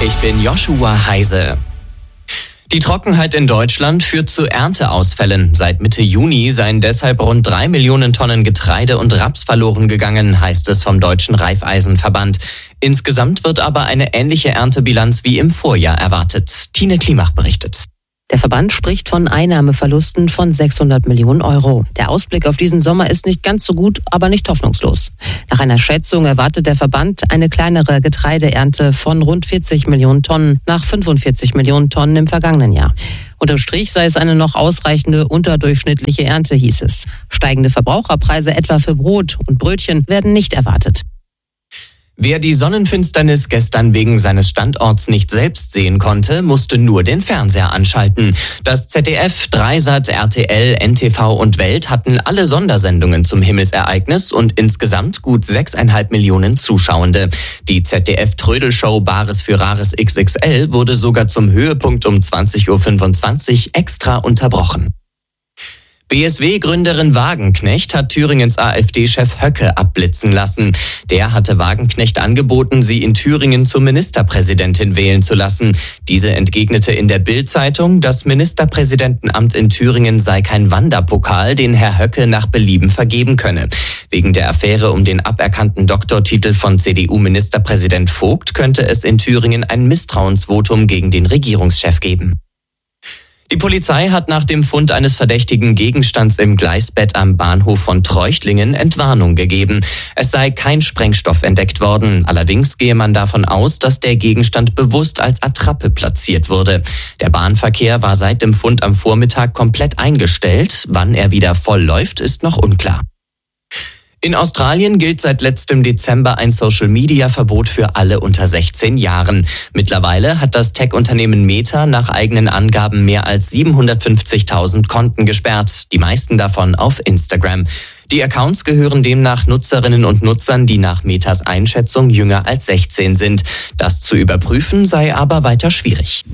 Ich bin Joshua Heise. Die Trockenheit in Deutschland führt zu Ernteausfällen. Seit Mitte Juni seien deshalb rund 3 Millionen Tonnen Getreide und Raps verloren gegangen, heißt es vom Deutschen Raiffeisenverband. Insgesamt wird aber eine ähnliche Erntebilanz wie im Vorjahr erwartet. Tine Klimach berichtet. Der Verband spricht von Einnahmeverlusten von 600 Millionen Euro. Der Ausblick auf diesen Sommer ist nicht ganz so gut, aber nicht hoffnungslos. Nach einer Schätzung erwartet der Verband eine kleinere Getreideernte von rund 40 Millionen Tonnen nach 45 Millionen Tonnen im vergangenen Jahr. Unterm Strich sei es eine noch ausreichende unterdurchschnittliche Ernte, hieß es. Steigende Verbraucherpreise etwa für Brot und Brötchen werden nicht erwartet. Wer die Sonnenfinsternis gestern wegen seines Standorts nicht selbst sehen konnte, musste nur den Fernseher anschalten. Das ZDF, Dreisat, RTL, NTV und Welt hatten alle Sondersendungen zum Himmelsereignis und insgesamt gut 6,5 Millionen Zuschauende. Die ZDF-Trödelshow Bares für Rares XXL wurde sogar zum Höhepunkt um 20.25 Uhr extra unterbrochen. BSW-Gründerin Wagenknecht hat Thüringens AfD-Chef Höcke abblitzen lassen. Der hatte Wagenknecht angeboten, sie in Thüringen zur Ministerpräsidentin wählen zu lassen. Diese entgegnete in der Bild-Zeitung, das Ministerpräsidentenamt in Thüringen sei kein Wanderpokal, den Herr Höcke nach Belieben vergeben könne. Wegen der Affäre um den aberkannten Doktortitel von CDU-Ministerpräsident Vogt könnte es in Thüringen ein Misstrauensvotum gegen den Regierungschef geben. Die Polizei hat nach dem Fund eines verdächtigen Gegenstands im Gleisbett am Bahnhof von Treuchtlingen Entwarnung gegeben. Es sei kein Sprengstoff entdeckt worden. Allerdings gehe man davon aus, dass der Gegenstand bewusst als Attrappe platziert wurde. Der Bahnverkehr war seit dem Fund am Vormittag komplett eingestellt. Wann er wieder voll läuft, ist noch unklar. In Australien gilt seit letztem Dezember ein Social-Media-Verbot für alle unter 16 Jahren. Mittlerweile hat das Tech-Unternehmen Meta nach eigenen Angaben mehr als 750.000 Konten gesperrt, die meisten davon auf Instagram. Die Accounts gehören demnach Nutzerinnen und Nutzern, die nach Metas Einschätzung jünger als 16 sind. Das zu überprüfen sei aber weiter schwierig.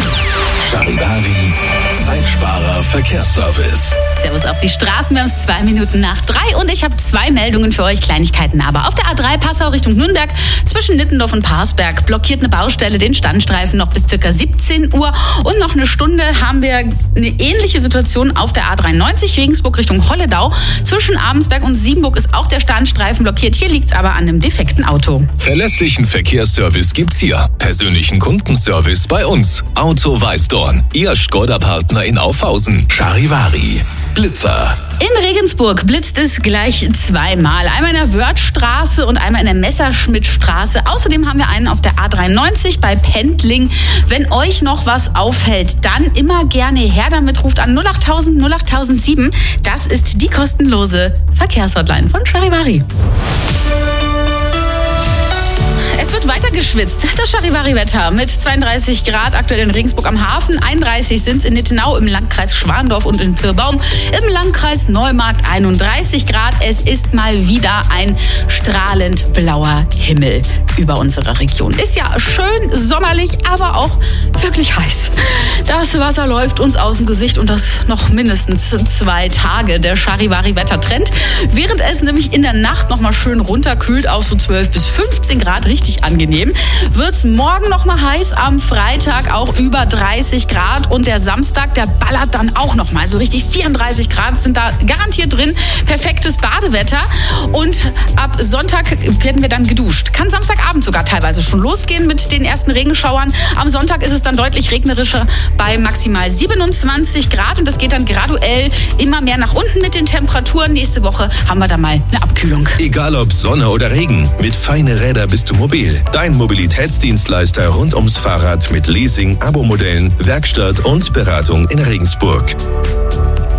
Charivari, Zeitsparer Verkehrsservice. Servus auf die Straßen, wir haben es 2 Minuten nach 3 und ich habe 2 Meldungen für euch, Kleinigkeiten. Aber auf der A3 Passau Richtung Nürnberg zwischen Nittendorf und Parsberg blockiert eine Baustelle den Standstreifen noch bis ca. 17 Uhr. Und noch eine Stunde haben wir eine ähnliche Situation auf der A93 Regensburg Richtung Holledau. Zwischen Abensberg und Siebenburg ist auch der Standstreifen blockiert. Hier liegt es aber an einem defekten Auto. Verlässlichen Verkehrsservice gibt's hier. Persönlichen Kundenservice bei uns. Auto Weißdorn. Ihr Skoda-Partner in Aufhausen. Charivari. Blitzer. In Regensburg blitzt es gleich 2-mal. Einmal in der Wörthstraße und einmal in der Messerschmittstraße. Außerdem haben wir einen auf der A93 bei Pendling. Wenn euch noch was auffällt, dann immer gerne her damit. Ruft an 08000 08007. Das ist die kostenlose Verkehrshotline von Charivari. Es wird weiter geschwitzt. Das Charivari-Wetter mit 32 Grad aktuell in Regensburg am Hafen. 31 sind es in Nittenau, im Landkreis Schwandorf und in Pirbaum. Im Landkreis Neumarkt 31 Grad. Es ist mal wieder ein strahlend blauer Himmel über unserer Region. Ist ja schön sommerlich, aber auch wirklich heiß. Das Wasser läuft uns aus dem Gesicht und das noch mindestens 2 Tage. Der Charivari-Wettertrend. Während es nämlich in der Nacht nochmal schön runterkühlt auf so 12 bis 15 Grad, richtig angenehm, wird's morgen noch mal heiß, am Freitag auch über 30 Grad und der Samstag, der ballert dann auch noch mal so richtig 34 Grad sind da garantiert drin, perfektes Badewetter und ab Sonntag werden wir dann geduscht. Kann Samstagabend sogar teilweise schon losgehen mit den ersten Regenschauern. Am Sonntag ist es dann deutlich regnerischer bei maximal 27 Grad und das geht dann graduell immer mehr nach unten mit den Temperaturen. Nächste Woche haben wir dann mal eine Abkühlung. Egal ob Sonne oder Regen, mit Feine Räder bist du mobil. Dein Mobilitätsdienstleister rund ums Fahrrad mit Leasing, Abo-Modellen, Werkstatt und Beratung in Regensburg.